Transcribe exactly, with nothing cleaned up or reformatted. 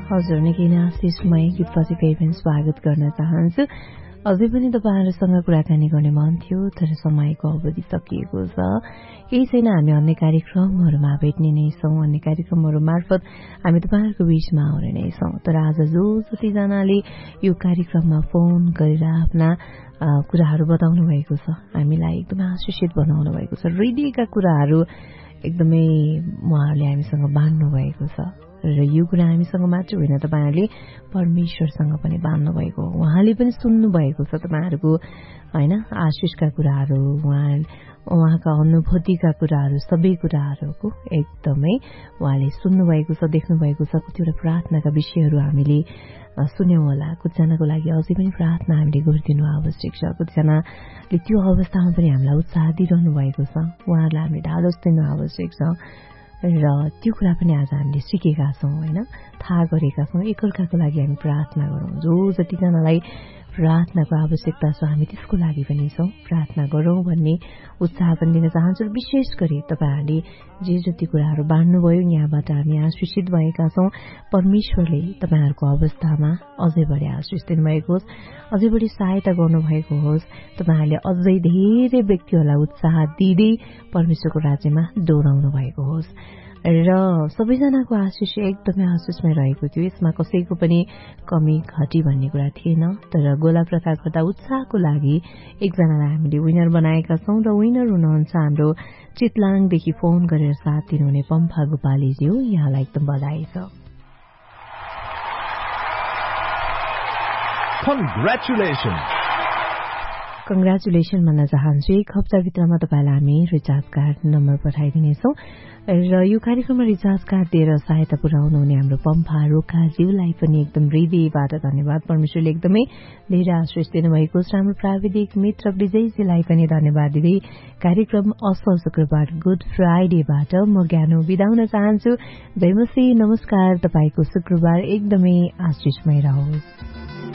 हजुर निकै नै आशिषमय गीतपछि फेरि पनि स्वागत गर्न चाहन्छु। अझै पनि तपाईँहरूसँग कुराकानी गर्ने मन थियो, तर समयको अवधि सकिएको छ। केही छैन, हामी अन्य कार्यक्रमहरूमा भेट्ने नै छौँ, अन्य कार्यक्रमहरू मार्फत हामी तपाईँहरूको बीचमा आउने नै छौँ। तर आज जो जतिजनाले यो कार्यक्रममा फोन गरेर आफ्ना कुराहरू बताउनु भएको छ, हामीलाई एकदमै आशिषित बनाउनु भएको छ। हृदयका कुराहरू एकदमै उहाँहरूले हामीसँग बाँड्नु भएको छ र यो कुरा हामीसँग मात्र होइन, तपाईँहरूले परमेश्वरसँग पनि बाँड्नु भएको हो। उहाँले पनि सुन्नु भएको छ तपाईँहरूको होइन आशिषका कुराहरू, उहाँ उहाँका अनुभूतिका कुराहरू, सबै कुराहरूको एकदमै उहाँले सुन्नुभएको छ, देख्नु भएको छ। कतिवटा प्रार्थनाका विषयहरू हामीले सुन्यौँ होला, कतिजनाको लागि अझै पनि प्रार्थना हामीले गरिदिनु आवश्यक छ। कतिजनाले त्यो अवस्थामा पनि हामीलाई उत्साह दिइरहनु भएको छ, उहाँहरूलाई हामीले ढाडस दिनु आवश्यक छ र त्यो कुरा पनि आज हामीले सिकेका छौँ होइन, थाहा गरेका छौँ। एकअर्काको लागि हामी प्रार्थना गरौँ, जो जतिजनालाई प्रार्थनाको आवश्यकता छ हामी त्यसको लागि पनि छौँ, प्रार्थना गरौँ भन्ने उत्साह पनि दिन चाहन्छु। विशेष गरी तपाईँहरूले जे जति कुराहरू बाँड्नुभयो यहाँबाट हामी आशिषित भएका छौँ। परमेश्वरले तपाईँहरूको अवस्थामा अझै बढी आशिष दिनुभएको होस्, अझै बढी सहायता गर्नुभएको होस्, तपाईँहरूले अझै धेरै व्यक्तिहरूलाई उत्साह दिँदै परमेश्वरको राज्यमा दौडाउनु भएको होस् र सबैजनाको आशिष एकदमै आशिषमै रहेको थियो। यसमा कसैको पनि कमी घटी भन्ने कुरा थिएन। तर गोला प्रथा गर्दा उत्साहको लागि एकजनालाई हामीले विनर बनाएका छौँ र विनर हुनुहुन्छ हाम्रो चितलाङदेखि फोन गरेर साथ दिनुहुने पम्फा गोपालीज्यू, यहाँलाई एकदम बधाई छ। कङ्ग्रेचुलेसन कङ्ग्रेचुलेसन भन्न चाहन्छु। एक हप्ताभित्रमा तपाईँलाई हामी रिचार्ज कार्ड नम्बर पठाइदिनेछौँ र यो कार्यक्रममा रिचार्ज कार्ड दिएर सहायता पुर्याउनु हुने हाम्रो पम्फा रोकाज्यूलाई पनि एकदम हृदयबाट धन्यवाद। परमेश्वरले एकदमै धेरै आशिष दिनुभएको छ। हाम्रो प्राविधिक मित्र विजयजीलाई पनि धन्यवाद दिँदै कार्यक्रम असल शुक्रबार गुड फ्राइडेबाट म ज्ञानो बिदा हुन चाहन्छु। जय मसी, नमस्कार। तपाईँको शुक्रबार एकदमै आशिषमय रहोस्।